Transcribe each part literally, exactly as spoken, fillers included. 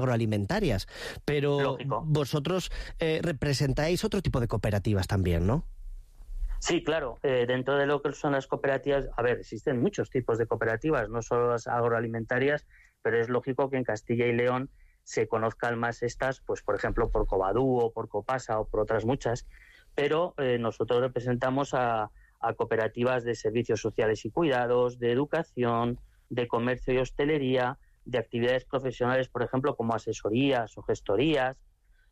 agroalimentarias, pero Lógico. vosotros eh, representáis otro tipo de cooperativas también, ¿no? Sí, claro. Eh, dentro de lo que son las cooperativas, a ver, existen muchos tipos de cooperativas, no solo las agroalimentarias, pero es lógico que en Castilla y León se conozcan más estas, pues por ejemplo por Covadú o por Copasa o por otras muchas, pero eh, nosotros representamos a, a cooperativas de servicios sociales y cuidados, de educación, de comercio y hostelería, de actividades profesionales, por ejemplo, como asesorías o gestorías,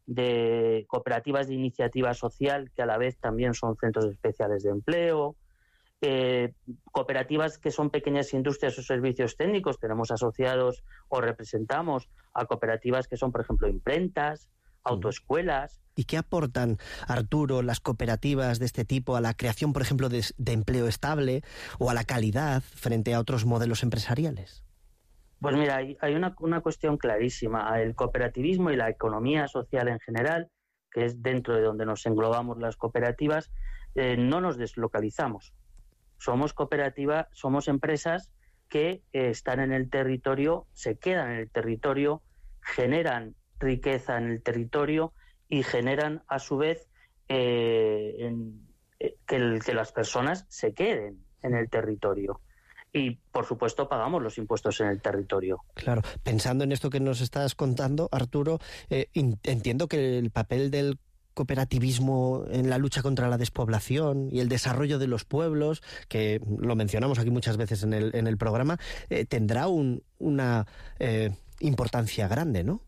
de cooperativas de iniciativa social, que a la vez también son centros especiales de empleo, eh, cooperativas que son pequeñas industrias o servicios técnicos. Tenemos asociados o representamos a cooperativas que son, por ejemplo, imprentas, autoescuelas. ¿Y qué aportan, Arturo, las cooperativas de este tipo a la creación, por ejemplo, de, de empleo estable o a la calidad frente a otros modelos empresariales? Pues mira, hay, hay una, una cuestión clarísima. El cooperativismo y la economía social en general, que es dentro de donde nos englobamos las cooperativas, eh, no nos deslocalizamos. Somos cooperativas, somos empresas que eh, están en el territorio, se quedan en el territorio, generan riqueza en el territorio y generan a su vez eh, en, eh, que, el, que las personas se queden en el territorio. Y, por supuesto, pagamos los impuestos en el territorio. Claro, pensando en esto que nos estás contando, Arturo, eh, entiendo que el papel del cooperativismo en la lucha contra la despoblación y el desarrollo de los pueblos, que lo mencionamos aquí muchas veces en el, en el programa, eh, tendrá un, una eh, importancia grande, ¿no?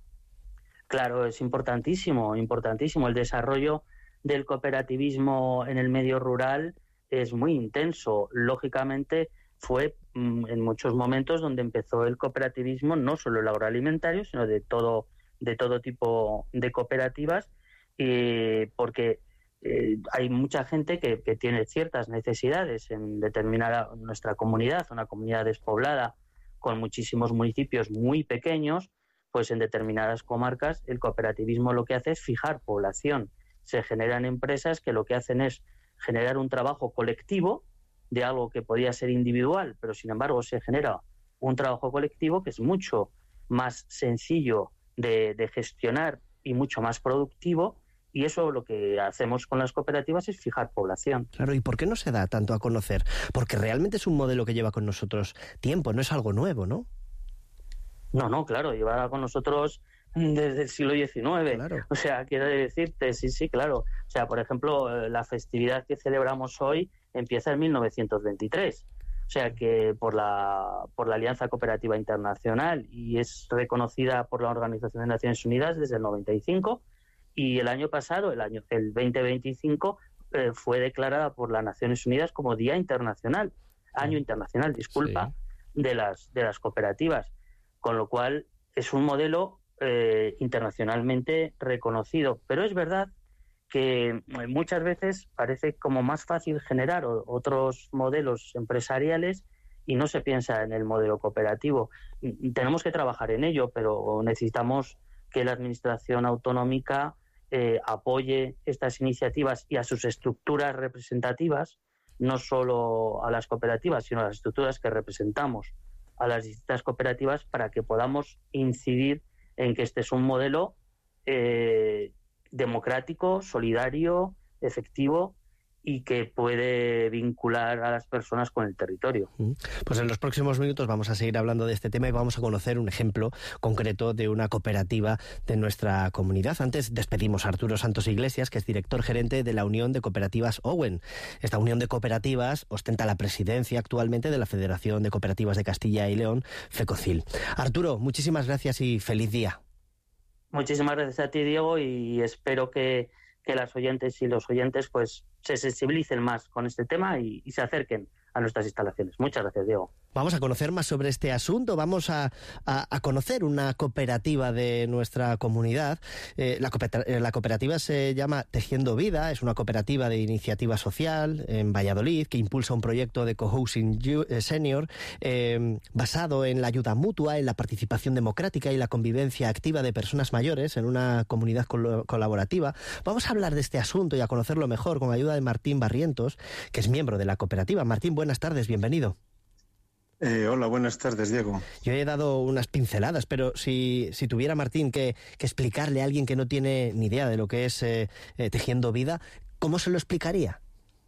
Claro, es importantísimo, importantísimo. El desarrollo del cooperativismo en el medio rural es muy intenso. Lógicamente, fue mm, en muchos momentos donde empezó el cooperativismo, no solo el agroalimentario, sino de todo, de todo tipo de cooperativas, eh, porque eh, hay mucha gente que, que tiene ciertas necesidades en determinada nuestra comunidad, una comunidad despoblada con muchísimos municipios muy pequeños. Pues en determinadas comarcas el cooperativismo lo que hace es fijar población. Se generan empresas que lo que hacen es generar un trabajo colectivo de algo que podía ser individual, pero sin embargo se genera un trabajo colectivo que es mucho más sencillo de, de gestionar y mucho más productivo, y eso lo que hacemos con las cooperativas es fijar población. Claro, ¿y por qué no se da tanto a conocer? Porque realmente es un modelo que lleva con nosotros tiempo, no es algo nuevo, ¿no? No, no, claro, lleva con nosotros desde el siglo diecinueve. Claro. O sea, quiero decirte, sí, sí, claro. O sea, por ejemplo, la festividad que celebramos hoy empieza en mil novecientos veintitrés. O sea, que por la, por la Alianza Cooperativa Internacional, y es reconocida por la Organización de Naciones Unidas desde el noventa y cinco, y el año pasado, el año el veinte veinticinco, eh, fue declarada por las Naciones Unidas como Día Internacional, Año Internacional, disculpa, sí. de las de las cooperativas. Con lo cual es un modelo eh, internacionalmente reconocido. Pero es verdad que muchas veces parece como más fácil generar o, otros modelos empresariales y no se piensa en el modelo cooperativo. Tenemos que trabajar en ello, pero necesitamos que la Administración autonómica eh, apoye estas iniciativas y a sus estructuras representativas, no solo a las cooperativas, sino a las estructuras que representamos a las distintas cooperativas, para que podamos incidir en que este es un modelo eh, democrático, solidario, efectivo y que puede vincular a las personas con el territorio. Pues en los próximos minutos vamos a seguir hablando de este tema y vamos a conocer un ejemplo concreto de una cooperativa de nuestra comunidad. Antes despedimos a Arturo Santos Iglesias, que es director gerente de la Unión de Cooperativas Owen. Esta unión de cooperativas ostenta la presidencia actualmente de la Federación de Cooperativas de Castilla y León, FECOCIL. Arturo, muchísimas gracias y feliz día. Muchísimas gracias a ti, Diego, y espero que, que las oyentes y los oyentes pues se sensibilicen más con este tema y, y se acerquen a nuestras instalaciones. Muchas gracias, Diego. Vamos a conocer más sobre este asunto, vamos a, a, a conocer una cooperativa de nuestra comunidad. Eh, la, cooperativa, la cooperativa se llama Tejiendo Vida, es una cooperativa de iniciativa social en Valladolid que impulsa un proyecto de cohousing senior eh, basado en la ayuda mutua, en la participación democrática y la convivencia activa de personas mayores en una comunidad col- colaborativa. Vamos a hablar de este asunto y a conocerlo mejor con ayuda de Martín Barrientos, que es miembro de la cooperativa. Martín, buenas tardes, bienvenido. Eh, hola, buenas tardes, Diego. Yo he dado unas pinceladas, pero si, si tuviera, Martín, que, que explicarle a alguien que no tiene ni idea de lo que es eh, eh, Tejiendo Vida, ¿cómo se lo explicaría?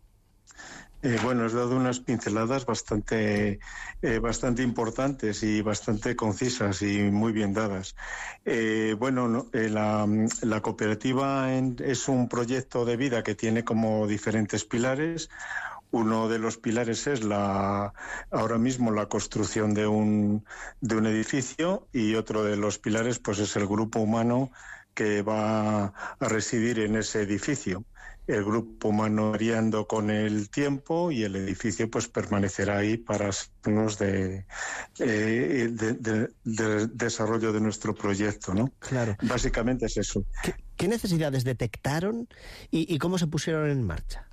Eh, bueno, has dado unas pinceladas bastante, eh, bastante importantes y bastante concisas y muy bien dadas. Eh, bueno, no, eh, la, la cooperativa en, es un proyecto de vida que tiene como diferentes pilares. Uno de los pilares es la ahora mismo la construcción de un, de un edificio, y otro de los pilares pues es el grupo humano que va a residir en ese edificio. El grupo humano variando con el tiempo, y el edificio pues permanecerá ahí para servirnos de, eh, de, de, de desarrollo de nuestro proyecto, ¿no? Claro. Básicamente es eso. ¿Qué, qué necesidades detectaron y, y cómo se pusieron en marcha?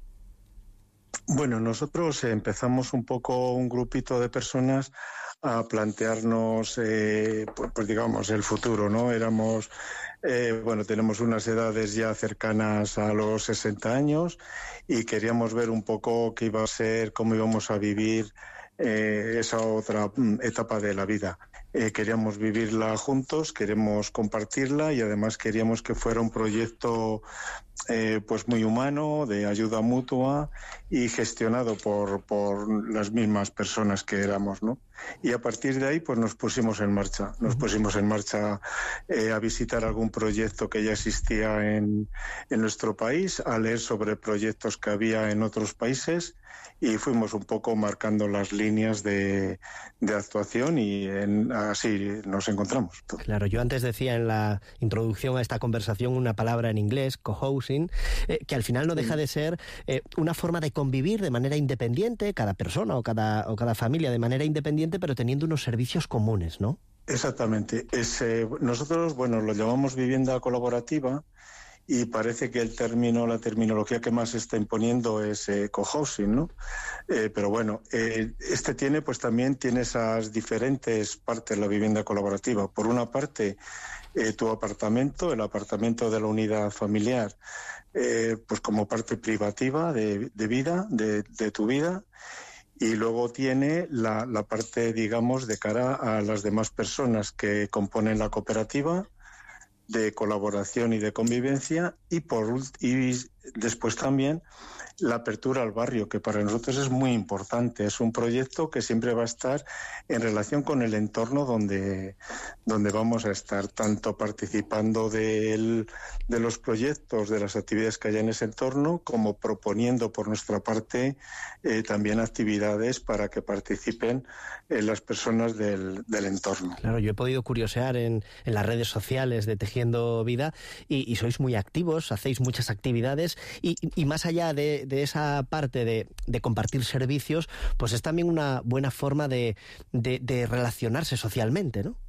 Bueno, nosotros empezamos un poco un grupito de personas a plantearnos, eh, pues, pues digamos, el futuro, ¿no? Éramos, eh, bueno, tenemos unas edades ya cercanas a los sesenta años y queríamos ver un poco qué iba a ser, cómo íbamos a vivir eh, esa otra etapa de la vida. Eh, queríamos vivirla juntos, queremos compartirla, y además queríamos que fuera un proyecto eh, pues muy humano, de ayuda mutua y gestionado por, por las mismas personas que éramos, ¿no? Y a partir de ahí pues nos pusimos en marcha, nos pusimos en marcha eh, a visitar algún proyecto que ya existía en, en nuestro país, a leer sobre proyectos que había en otros países, y fuimos un poco marcando las líneas de, de actuación, y en, así nos encontramos. Claro, yo antes decía en la introducción a esta conversación una palabra en inglés, cohousing, eh, que al final no deja de ser eh, una forma de convivir de manera independiente, cada persona o cada, o cada familia de manera independiente, pero teniendo unos servicios comunes, ¿no? Exactamente. Es, eh, nosotros, bueno, lo llamamos vivienda colaborativa, y parece que el término, la terminología que más se está imponiendo es eh, cohousing, ¿no? Eh, pero bueno, eh, este tiene, pues también tiene esas diferentes partes, la vivienda colaborativa. Por una parte, eh, tu apartamento, el apartamento de la unidad familiar, eh, pues como parte privativa de, de vida, de, de tu vida. Y luego tiene la, la parte, digamos, de cara a las demás personas que componen la cooperativa, de colaboración y de convivencia, y por y después también la apertura al barrio, que para nosotros es muy importante. Es un proyecto que siempre va a estar en relación con el entorno donde, donde vamos a estar, tanto participando de, el, de los proyectos, de las actividades que haya en ese entorno, como proponiendo por nuestra parte eh, también actividades para que participen eh, las personas del, del entorno. Claro, yo he podido curiosear en, en las redes sociales de Tejiendo Vida, y, y sois muy activos, hacéis muchas actividades, y, y más allá de, de esa parte de, de compartir servicios, pues es también una buena forma de, de, de relacionarse socialmente, ¿no?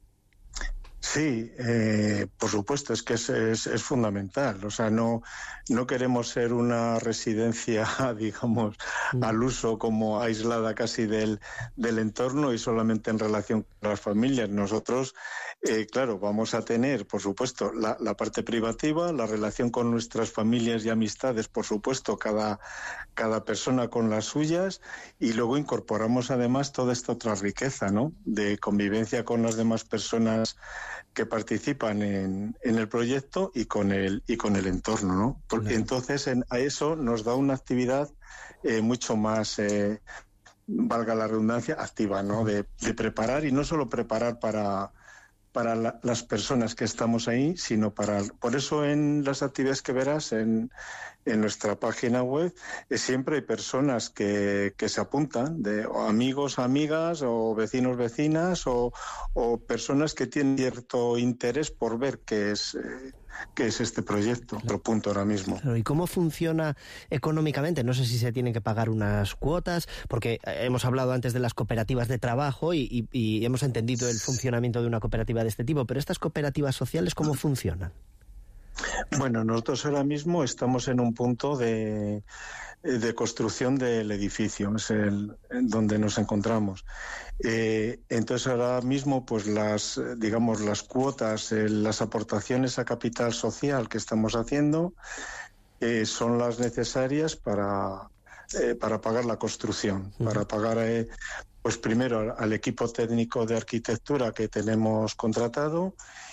Sí, eh, por supuesto, es que es, es, es fundamental. O sea, no, no queremos ser una residencia, digamos, mm. al uso, como aislada casi del, del entorno y solamente en relación con las familias. Nosotros, eh, claro, vamos a tener, por supuesto, la, la parte privativa, la relación con nuestras familias y amistades, por supuesto, cada, cada persona con las suyas, y luego incorporamos además toda esta otra riqueza, ¿no?, de convivencia con las demás personas que participan en, en el proyecto y con el y con el entorno, ¿no? Porque claro. Entonces en, a eso nos da una actividad eh, mucho más, eh, valga la redundancia, activa, ¿no? De, de preparar, y no solo preparar para para la, las personas que estamos ahí, sino para... Por eso en las actividades que verás en, en nuestra página web, eh, siempre hay personas que, que se apuntan, de o amigos, amigas, o vecinos, vecinas, o, o personas que tienen cierto interés por ver qué es... Eh, ¿Qué es este proyecto? Claro. Otro punto ahora mismo. Claro, ¿y cómo funciona económicamente? No sé si se tienen que pagar unas cuotas, porque hemos hablado antes de las cooperativas de trabajo y, y, y hemos entendido el funcionamiento de una cooperativa de este tipo, pero estas cooperativas sociales, ¿cómo funcionan? Bueno, nosotros ahora mismo estamos en un punto de, de construcción del edificio, es el donde nos encontramos. Eh, entonces ahora mismo, pues las, digamos, las cuotas, eh, las aportaciones a capital social que estamos haciendo eh, son las necesarias para, eh, para pagar la construcción, uh-huh. para pagar... Eh, pues primero al equipo técnico de arquitectura que tenemos contratado,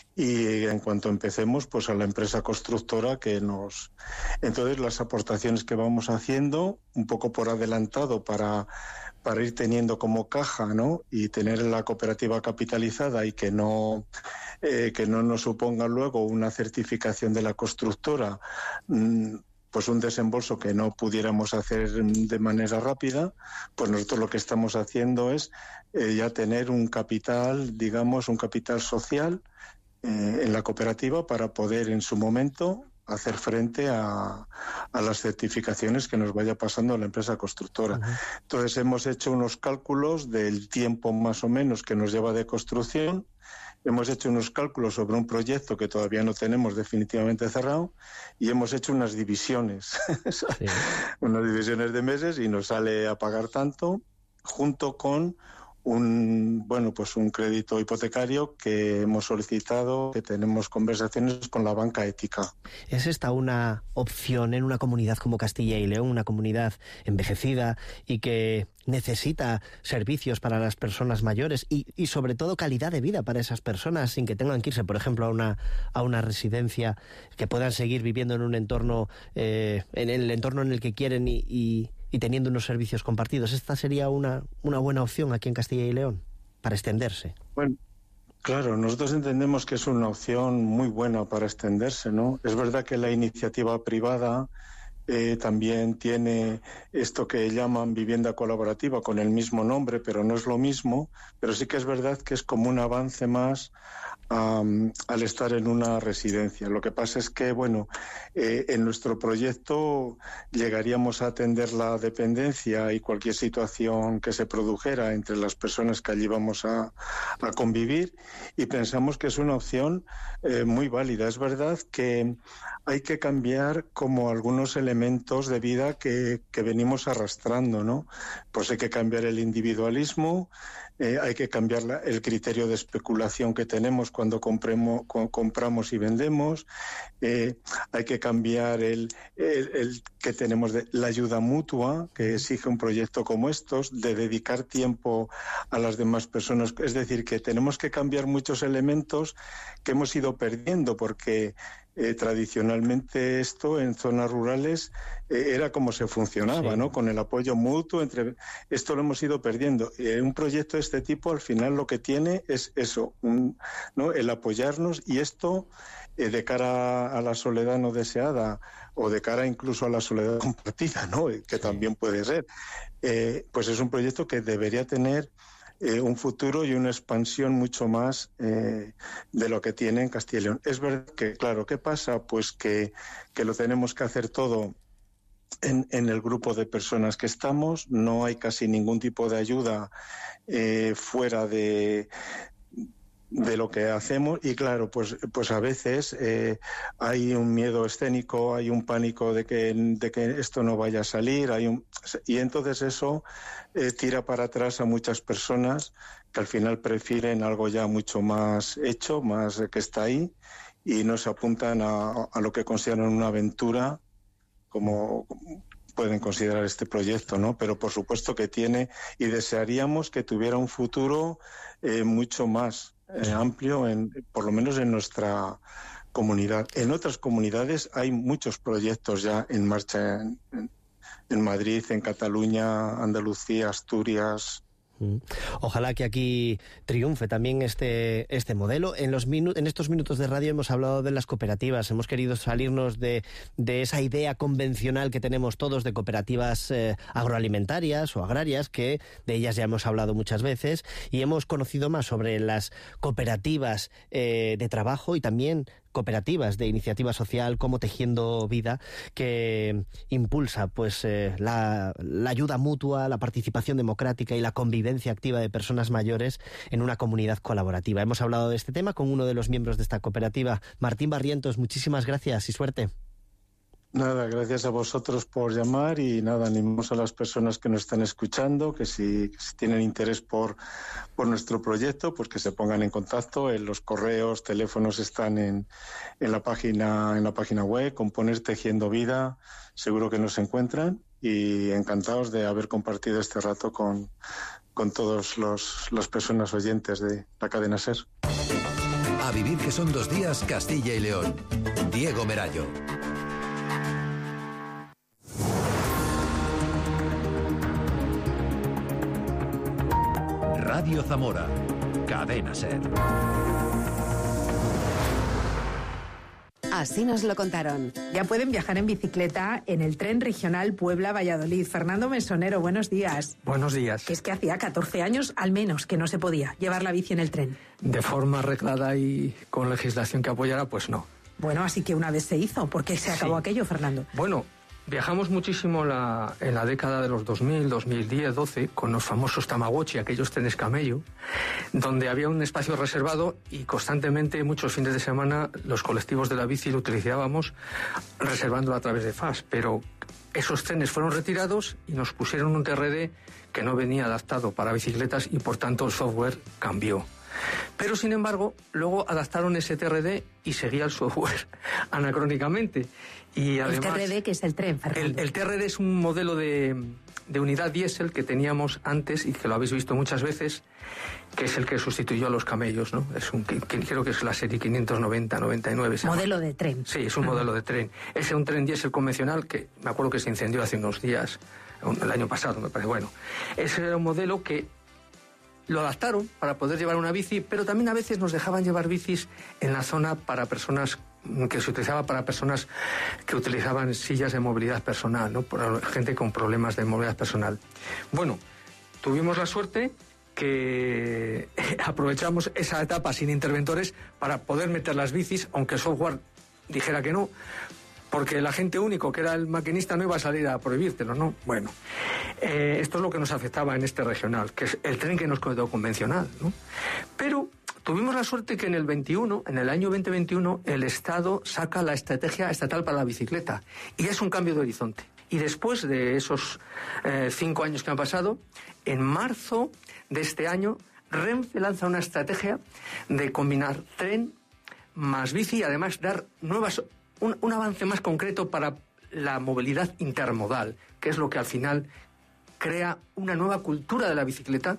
y en cuanto empecemos, pues a la empresa constructora que nos... Entonces, las aportaciones que vamos haciendo, un poco por adelantado para, para ir teniendo como caja, ¿no? Y tener la cooperativa capitalizada y que no, eh, que no nos suponga luego una certificación de la constructora, mmm, pues un desembolso que no pudiéramos hacer de manera rápida, pues nosotros lo que estamos haciendo es eh, ya tener un capital, digamos, un capital social en la cooperativa para poder en su momento hacer frente a, a las certificaciones que nos vaya pasando la empresa constructora. Uh-huh. Entonces hemos hecho unos cálculos del tiempo más o menos que nos lleva de construcción, hemos hecho unos cálculos sobre un proyecto que todavía no tenemos definitivamente cerrado y hemos hecho unas divisiones, sí. unas divisiones de meses y nos sale a pagar tanto junto con un bueno pues un crédito hipotecario que hemos solicitado, que tenemos conversaciones con la banca ética. ¿Es esta una opción en una comunidad como Castilla y León, una comunidad envejecida y que necesita servicios para las personas mayores y, y sobre todo calidad de vida para esas personas sin que tengan que irse, por ejemplo, a una a una residencia, que puedan seguir viviendo en un entorno eh, en el entorno en el que quieren y, y y teniendo unos servicios compartidos? ¿Esta sería una, una buena opción aquí en Castilla y León para extenderse? Bueno, claro, nosotros entendemos que es una opción muy buena para extenderse, ¿no? Es verdad que la iniciativa privada eh, también tiene esto que llaman vivienda colaborativa con el mismo nombre, pero no es lo mismo, pero sí que es verdad que es como un avance más Um, al estar en una residencia. Lo que pasa es que, bueno, eh, en nuestro proyecto llegaríamos a atender la dependencia y cualquier situación que se produjera entre las personas que allí vamos a, a convivir, y pensamos que es una opción eh, muy válida. Es verdad que hay que cambiar como algunos elementos de vida que, que venimos arrastrando, ¿no? Pues hay que cambiar el individualismo, Eh, hay que cambiar la, el criterio de especulación que tenemos cuando compremos, co- compramos y vendemos, eh, hay que cambiar el, el, el que tenemos de la ayuda mutua que exige un proyecto como estos, de dedicar tiempo a las demás personas. Es decir, que tenemos que cambiar muchos elementos que hemos ido perdiendo, porque Eh, tradicionalmente esto en zonas rurales eh, era como se funcionaba, sí. ¿no? Con el apoyo mutuo entre esto lo hemos ido perdiendo. Eh, un proyecto de este tipo al final lo que tiene es eso, un, ¿no? El apoyarnos, y esto eh, de cara a la soledad no deseada o de cara incluso a la soledad compartida, ¿no? Que sí. También puede ser. Eh, pues es un proyecto que debería tener Eh, un futuro y una expansión mucho más eh, de lo que tiene en Castilla y León. Es verdad que, claro, ¿qué pasa? Pues que, que lo tenemos que hacer todo en, en el grupo de personas que estamos. No hay casi ningún tipo de ayuda eh, fuera de... de lo que hacemos, y claro, pues pues a veces eh, hay un miedo escénico, hay un pánico de que de que esto no vaya a salir, hay un y entonces eso eh, tira para atrás a muchas personas que al final prefieren algo ya mucho más hecho, más que está ahí, y no se apuntan a, a lo que consideran una aventura como pueden considerar este proyecto, ¿no? Pero por supuesto que tiene, y desearíamos que tuviera un futuro eh, mucho más eh, amplio, en, por lo menos en nuestra comunidad. En otras comunidades hay muchos proyectos ya en marcha en, en, en Madrid, en Cataluña, Andalucía, Asturias. Ojalá que aquí triunfe también este este modelo. En los minu- en estos minutos de radio hemos hablado de las cooperativas, hemos querido salirnos de, de esa idea convencional que tenemos todos de cooperativas eh, agroalimentarias o agrarias, que de ellas ya hemos hablado muchas veces, y hemos conocido más sobre las cooperativas eh, de trabajo y también cooperativas de iniciativa social como Tejiendo Vida, que impulsa pues eh, la, la ayuda mutua, la participación democrática y la convivencia activa de personas mayores en una comunidad colaborativa. Hemos hablado de este tema con uno de los miembros de esta cooperativa, Martín Barrientos. Muchísimas gracias y suerte. Nada, gracias a vosotros por llamar, y nada, animamos a las personas que nos están escuchando que si, que si tienen interés por, por nuestro proyecto, pues que se pongan en contacto. En los correos, teléfonos están en, en la página en la página web. Con poner Tejiendo Vida seguro que nos encuentran, y encantados de haber compartido este rato con, con todas las personas oyentes de la cadena SER. A vivir que son dos días, Castilla y León. Diego Merallo. Radio Zamora. Cadena SER. Así nos lo contaron. Ya pueden viajar en bicicleta en el tren regional Puebla-Valladolid. Fernando Mesonero, buenos días. Buenos días. Que es que hacía catorce años al menos que no se podía llevar la bici en el tren. De forma arreglada y con legislación que apoyara, pues no. Bueno, así que una vez se hizo. ¿Por qué se acabó sí. aquello, Fernando? Bueno, viajamos muchísimo la, en la década de los dos mil, dos mil diez, doce, con los famosos Tamagotchi, aquellos trenes camello, donde había un espacio reservado y constantemente, muchos fines de semana, los colectivos de la bici lo utilizábamos reservándolo a través de F A S. Pero esos trenes fueron retirados y nos pusieron un T R D que no venía adaptado para bicicletas y, por tanto, el software cambió. Pero, sin embargo, luego adaptaron ese T R D y seguía el software anacrónicamente. Y además, el T R D, que es el tren, Fernando. El, el T R D es un modelo de, de unidad diésel que teníamos antes y que lo habéis visto muchas veces, que es el que sustituyó a los camellos, ¿no? Es un, que, que creo que es la serie quinientos noventa noventa y nueve. Modelo de tren. Sí, es un modelo de tren. Es un tren diésel convencional que me acuerdo que se incendió hace unos días, el año pasado, me parece. Bueno, ese era un modelo que lo adaptaron para poder llevar una bici, pero también a veces nos dejaban llevar bicis en la zona para personas que se utilizaba para personas que utilizaban sillas de movilidad personal, ¿no? Por gente con problemas de movilidad personal. Bueno, tuvimos la suerte que aprovechamos esa etapa sin interventores para poder meter las bicis, aunque el software dijera que no, porque el agente único, que era el maquinista, no iba a salir a prohibírtelo, ¿no? Bueno, eh, esto es lo que nos afectaba en este regional, que es el tren que nos quedó convencional, ¿no? Pero tuvimos la suerte que en el veintiuno, en el año veinte veintiuno, el Estado saca la estrategia estatal para la bicicleta, y es un cambio de horizonte. Y después de esos eh, cinco años que han pasado, en marzo de este año, Renfe lanza una estrategia de combinar tren más bici y además dar nuevas... Un, un avance más concreto para la movilidad intermodal, que es lo que al final crea una nueva cultura de la bicicleta.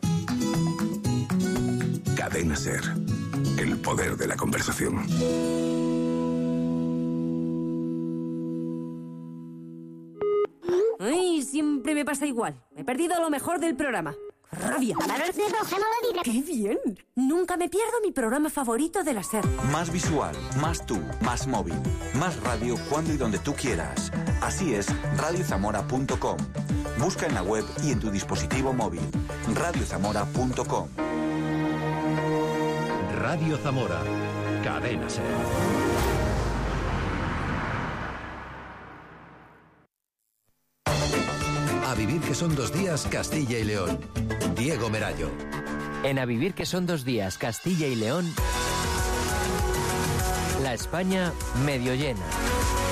Cadena SER, el poder de la conversación. Ay, siempre me pasa igual. Me he perdido lo mejor del programa. ¡Rabia! ¡Qué bien! Nunca me pierdo mi programa favorito de la SER. Más visual, más tú, más móvil. Más radio cuando y donde tú quieras. Así es, radio zamora punto com. Busca en la web y en tu dispositivo móvil. radio zamora punto com. Radio Zamora. Cadena SER. A vivir que son dos días, Castilla y León. Diego Merallo. En A vivir que son dos días, Castilla y León, la España medio llena.